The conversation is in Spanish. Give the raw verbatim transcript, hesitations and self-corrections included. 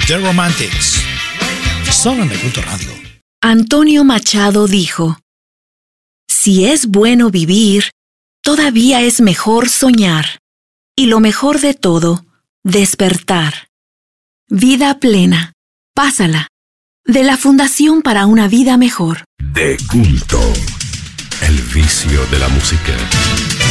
The Romantics. Solo en el Culto Radio. Antonio Machado dijo: si es bueno vivir, todavía es mejor soñar. Y lo mejor de todo, despertar. Vida plena. Pásala. De la Fundación para una Vida Mejor. De Culto. El vicio de la música.